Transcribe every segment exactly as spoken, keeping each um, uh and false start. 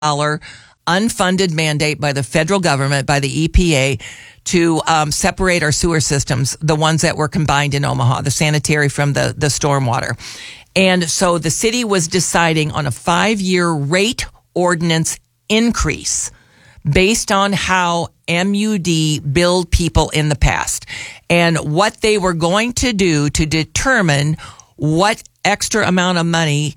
unfunded mandate by the federal government, by the E P A, to um, separate our sewer systems, the ones that were combined in Omaha, the sanitary from the, the stormwater. And so the city was deciding on a five-year rate ordinance increase based on how M U D billed people in the past and what they were going to do to determine what extra amount of money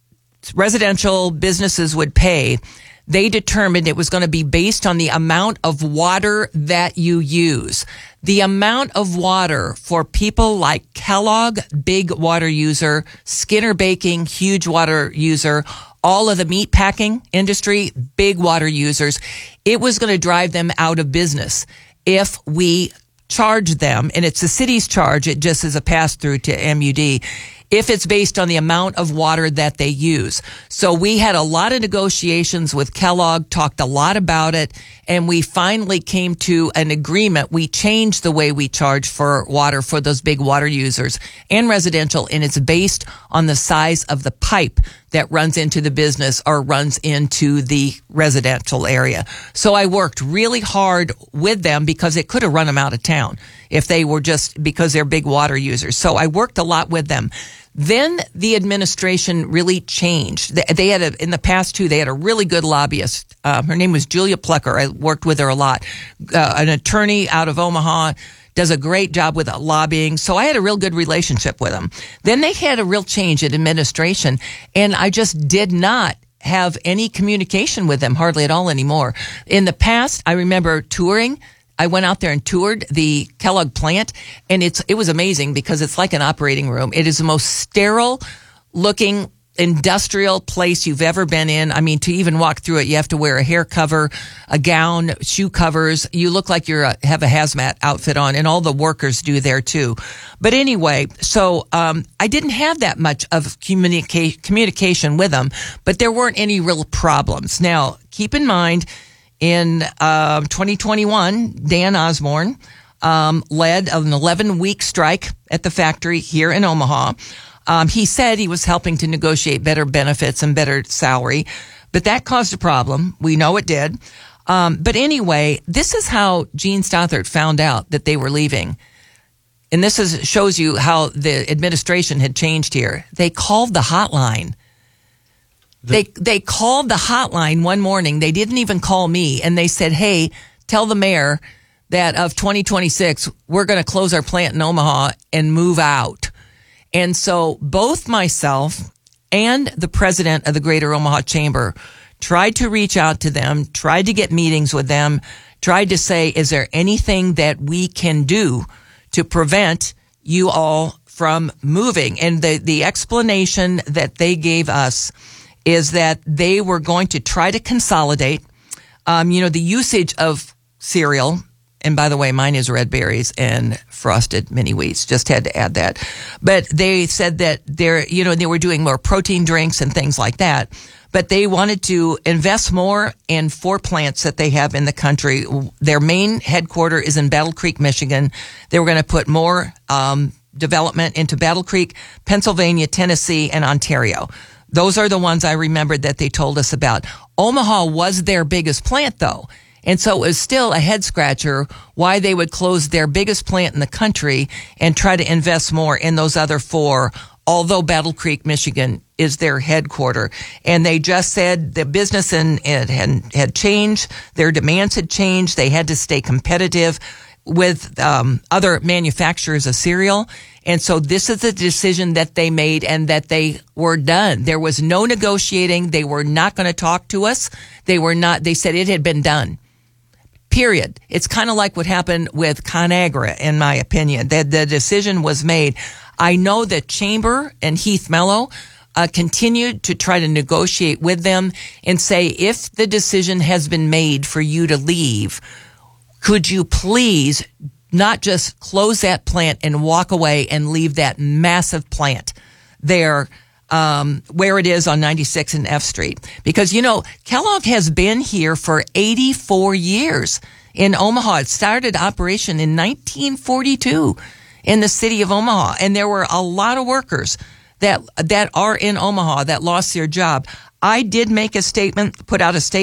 residential businesses would pay. They determined it was going to be based on the amount of water that you use. The amount of water for people like Kellogg, big water user, Skinner Baking, huge water user, all of the meat packing industry, big water users. It was going to drive them out of business if we charge them, and it's the city's charge, it just is a pass-through to M U D, if it's based on the amount of water that they use. So we had a lot of negotiations with Kellogg, talked a lot about it, and we finally came to an agreement. We changed the way we charge for water for those big water users and residential, and it's based on the size of the pipe that runs into the business or runs into the residential area. So I worked really hard with them because it could have run them out of town if they were just because they're big water users. So I worked a lot with them. Then the administration really changed. They, they had a, in the past too, they had a really good lobbyist. Uh, her name was Julia Plecker. I worked with her a lot. Uh, an attorney out of Omaha, does a great job with lobbying. So I had a real good relationship with them. Then they had a real change in administration, and I just did not have any communication with them hardly at all anymore. In the past, I remember touring. I went out there and toured the Kellogg plant, and it's it was amazing because it's like an operating room. It is the most sterile looking industrial place you've ever been in. I mean, to even walk through it, you have to wear a hair cover, a gown, shoe covers. You look like you have a hazmat outfit on, and all the workers do there too. But anyway, so um, I didn't have that much of communica- communication with them, but there weren't any real problems. Now, keep in mind, in uh, twenty twenty-one, Dan Osborne um, led an eleven-week strike at the factory here in Omaha. Um, he said he was helping to negotiate better benefits and better salary, but that caused a problem. We know it did. Um, but anyway, this is how Gene Stothert found out that they were leaving. And this is, shows you how the administration had changed here. They called the hotline. The- they they called the hotline one morning. They didn't even call me. And they said, hey, tell the mayor that of twenty twenty-six, we're going to close our plant in Omaha and move out. And so both myself and the president of the Greater Omaha Chamber tried to reach out to them, tried to get meetings with them, tried to say, is there anything that we can do to prevent you all from moving? And the, the explanation that they gave us is that they were going to try to consolidate, um, you know, the usage of cereal. And by the way, mine is red berries and frosted mini wheats. Just had to add that. But they said that they're, you know, they were doing more protein drinks and things like that. But they wanted to invest more in four plants that they have in the country. Their main headquarter is in Battle Creek, Michigan. They were going to put more um, development into Battle Creek, Pennsylvania, Tennessee, and Ontario. Those are the ones I remembered that they told us about. Omaha was their biggest plant, though. And so it was still a head scratcher why they would close their biggest plant in the country and try to invest more in those other four, although Battle Creek, Michigan is their headquarter. And they just said the business in, it had, had changed. Their demands had changed. They had to stay competitive with um, other manufacturers of cereal. And so this is the decision that they made and that they were done. There was no negotiating. They were not going to talk to us. They were not, they said it had been done. Period. It's kind of like what happened with ConAgra, in my opinion, that the decision was made. I know that Chamber and Heath Mello uh, continued to try to negotiate with them and say, if the decision has been made for you to leave, could you please not just close that plant and walk away and leave that massive plant there Um, where it is on ninety-six and F Street. Because, you know, Kellogg has been here for eighty-four years in Omaha. It started operation in nineteen forty-two in the city of Omaha. And there were a lot of workers that that are in Omaha that lost their job. I did make a statement, put out a statement.